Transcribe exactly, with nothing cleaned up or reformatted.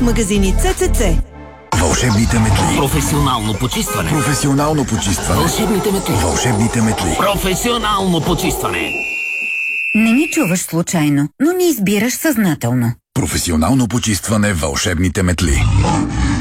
в магазини Це Це Це. Вълшебните метли. Професионално почистване. Професионално почистване. Вълшебните метли. Вълшебните метли. Професионално почистване. Не ни чуваш случайно, но ни избираш съзнателно. Професионално почистване. Вълшебните метли.